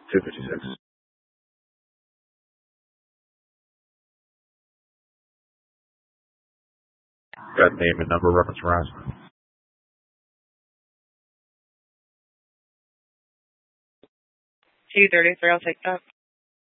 256. Got name and number reference harassment. 233, I'll take that.